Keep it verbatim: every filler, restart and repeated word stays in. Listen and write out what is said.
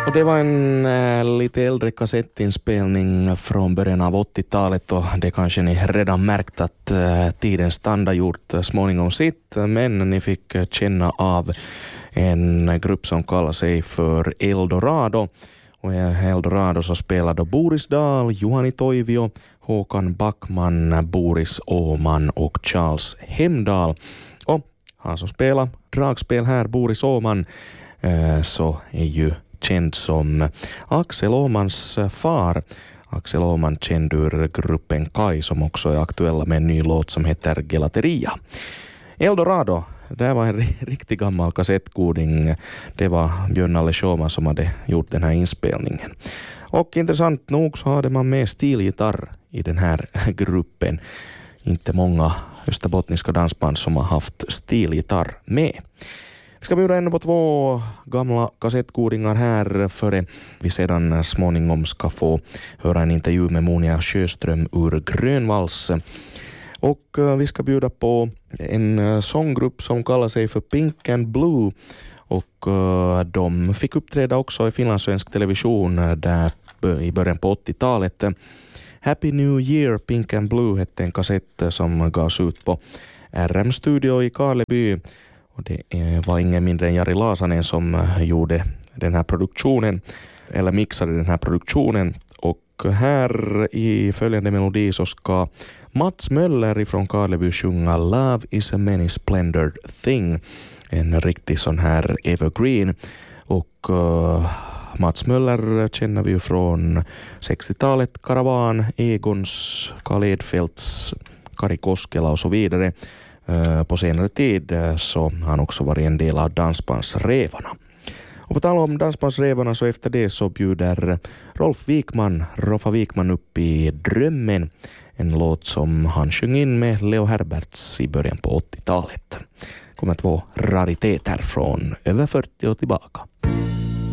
Och det var en äh, lite äldre kassettinspelning från början av åttiotalet och det kanske ni redan märkt att äh, tidens standard gjort äh, småningom sitt, men ni fick äh, känna av en grupp som kallar sig för Eldorado. Och i Eldorado så spelade Boris Dahl, Juhani Toivio, Håkan Backman, Boris Åman och Charles Hemdahl. Och han som spelar dragspel här, Boris Åman, äh, så är ju känd som Axel Åmans far. Axel Åman känd ur gruppen Kai som också är aktuella med en ny låt som heter Gelateria. Eldorado, det var en riktigt gammal kassettkoding. Det var Björn Alle Sjöman som hade gjort den här inspelningen. Och intressant nog så hade man med stilgitarr i den här gruppen. Inte många österbottniska dansband som har haft stilgitarr med. Vi ska bjuda ännu på två gamla kassettkodingar här före vi sedan småningom ska få höra en intervju med Monia Sjöström ur Grönvalls. Och vi ska bjuda på en sånggrupp som kallar sig för Pink and Blue och de fick uppträda också i finlandssvensk television där i början på åttiotalet. Happy New Year Pink and Blue hette en kassett som gavs ut på R M-studio i Karleby. Och det var ingen mindre än Jari Laasanen som gjorde den här produktionen, eller mixade den här produktionen. Och här i följande melodi så ska Mats Möller ifrån Karleby sjunga Love is a many splendid thing. En riktig sån här evergreen. Och uh, Mats Möller känner vi ju från sextiotalet, Karavan, Egons, Karl Edfeldts, Kari Koskela och så vidare. På senare tid så har han också varit en del av Dansbandsrävarna. Och på tal om Dansbandsrävarna så efter det så bjuder Rolf Wikman, Roffa Wikman upp i Drömmen. En låt som han sjöng in med Leo Herberts i början på åttiotalet. Kommer två rariteter från över fyrtio och tillbaka.